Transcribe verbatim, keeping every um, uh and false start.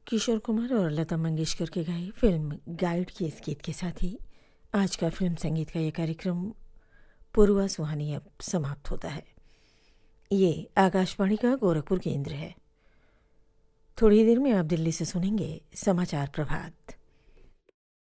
किशोर कुमार और लता मंगेशकर की गाई फिल्म गाइड की इस गीत के साथ ही आज का फिल्म संगीत का ये कार्यक्रम पूर्वा सुहानी अब समाप्त होता है। ये आकाशवाणी का गोरखपुर केंद्र है। थोड़ी देर में आप दिल्ली से सुनेंगे समाचार प्रभात।